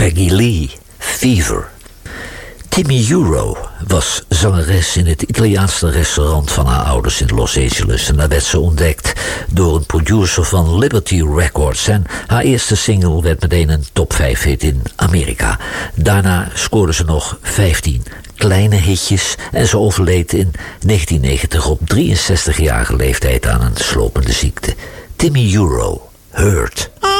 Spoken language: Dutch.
Peggy Lee, Fever. Timmy Euro was zangeres in het Italiaanse restaurant van haar ouders in Los Angeles. En daar werd ze ontdekt door een producer van Liberty Records. En haar eerste single werd meteen een top 5 hit in Amerika. Daarna scoorde ze nog 15 kleine hitjes en ze overleed in 1990 op 63-jarige leeftijd aan een slopende ziekte. Timmy Euro, Hurt.